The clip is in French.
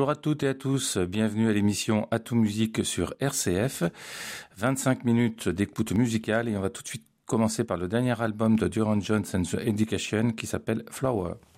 Bonjour à toutes et à tous, bienvenue à l'émission Atout Musique sur RCF. 25 minutes d'écoute musicale et on va tout de suite commencer par le dernier album de Durand Jones and the Education qui s'appelle Flower.